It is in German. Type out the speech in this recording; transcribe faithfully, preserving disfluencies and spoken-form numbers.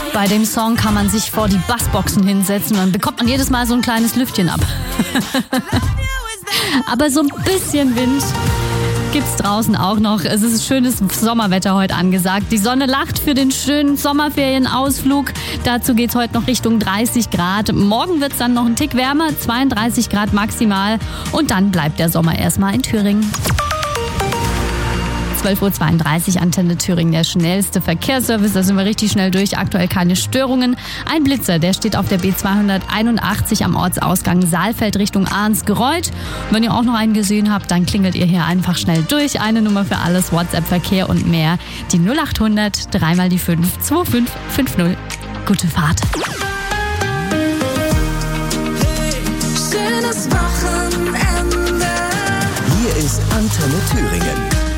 Bei dem Song kann man sich vor die Bassboxen hinsetzen und dann bekommt man jedes Mal so ein kleines Lüftchen ab. Aber so ein bisschen Wind gibt's draußen auch noch. Es ist schönes Sommerwetter heute angesagt. Die Sonne lacht für den schönen Sommerferienausflug. Dazu geht's heute noch Richtung dreißig Grad. Morgen wird's dann noch ein Tick wärmer, zweiunddreißig Grad maximal. Und dann bleibt der Sommer erstmal in Thüringen. zwölf Uhr zweiunddreißig, Antenne Thüringen, der schnellste Verkehrsservice. Da sind wir richtig schnell durch. Aktuell keine Störungen. Ein Blitzer, der steht auf der B zweihunderteinundachtzig am Ortsausgang Saalfeld Richtung Arnsgereuth. Wenn ihr auch noch einen gesehen habt, dann klingelt ihr hier einfach schnell durch. Eine Nummer für alles, WhatsApp-Verkehr und mehr. Die null acht hundert, dreimal die fünf, zwei fünf fünf null. Gute Fahrt. Hey, schönes Wochenende. Hier ist Antenne Thüringen.